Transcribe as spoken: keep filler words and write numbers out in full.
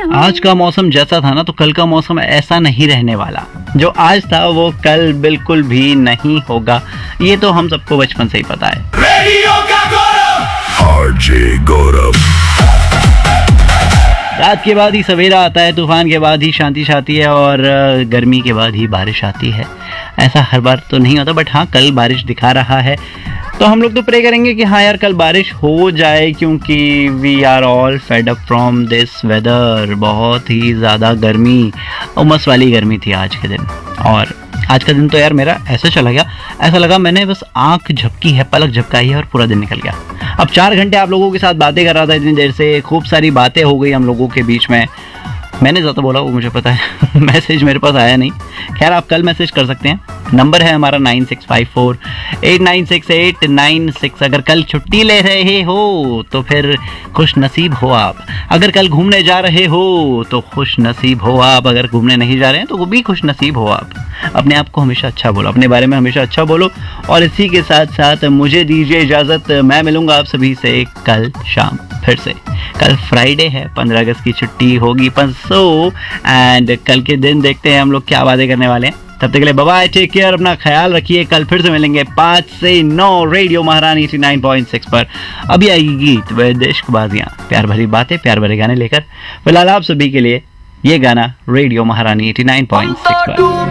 आज का मौसम जैसा था ना, तो कल का मौसम ऐसा नहीं रहने वाला। जो आज था वो कल बिल्कुल भी नहीं होगा, ये तो हम सबको बचपन से ही पता है। रेडियो का गौरव, आरजे गौरव। रात के बाद ही सवेरा आता है, तूफान के बाद ही शांति छाती है, और गर्मी के बाद ही बारिश आती है। ऐसा हर बार तो नहीं होता, बट हाँ कल बारिश दिखा रहा है, तो हम लोग तो प्रे करेंगे कि हाँ यार कल बारिश हो जाए, क्योंकि we are all fed up from this weather. बहुत ही ज़्यादा गर्मी, उमस वाली गर्मी थी आज के दिन। और आज का दिन तो यार मेरा ऐसे चला गया, ऐसा लगा मैंने बस आंख झपकी है, पलक झपकाई है और पूरा दिन निकल गया। अब चार घंटे आप लोगों के साथ बातें कर रहा था इतनी देर से, खूब सारी बातें हो गई हम लोगों के बीच में। मैंने ज़्यादा बोला वो मुझे पता है मैसेज मेरे पास आया नहीं। खैर आप कल मैसेज कर सकते हैं, नंबर है हमारा nine six five four eight nine six eight nine six. अगर कल छुट्टी ले रहे हो तो फिर खुश नसीब हो आप। अगर कल घूमने जा रहे हो तो खुश नसीब हो आप। अगर घूमने नहीं जा रहे हैं तो वो भी खुश नसीब हो आप। अपने आप को हमेशा अच्छा बोलो, अपने बारे में हमेशा अच्छा बोलो। और इसी के साथ साथ मुझे दीजिए इजाज़त, मैं मिलूँगा आप सभी से कल शाम फिर से। कल फ्राइडे है, पंद्रह अगस्त की छुट्टी होगी परसों, एंड कल के दिन देखते हैं हम लोग क्या बातें करने वाले हैं। तब तक के लिए बाय बाय, टेक केयर, अपना ख्याल रखिए। कल फिर से मिलेंगे पाँच से नौ रेडियो महारानी एटी नाइन पॉइंट सिक्स पर। अभी आएगी गीत व इश्कबाजियां, प्यार भरी बातें, प्यार भरे गाने लेकर। फिलहाल आप सभी के लिए ये गाना रेडियो महारानी एटी नाइन पॉइंट सिक्स पर।